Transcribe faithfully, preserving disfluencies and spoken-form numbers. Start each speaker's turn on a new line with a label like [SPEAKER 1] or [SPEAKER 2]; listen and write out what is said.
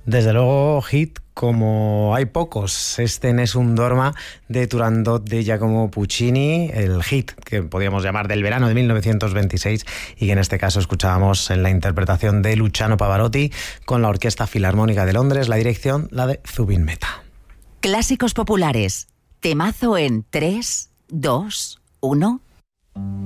[SPEAKER 1] Desde luego, hit como hay pocos. Este Nessun Dorma de Turandot de Giacomo Puccini, el hit que podríamos llamar del verano de mil novecientos veintiséis y que en este caso escuchábamos en la interpretación de Luciano Pavarotti con la Orquesta Filarmónica de Londres, la dirección la de Zubin Mehta.
[SPEAKER 2] Clásicos populares, temazo en tres, dos, uno...